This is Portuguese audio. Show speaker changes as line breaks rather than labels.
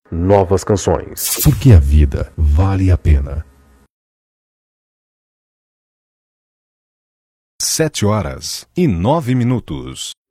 novas canções.
Porque a vida vale a pena.
7h09.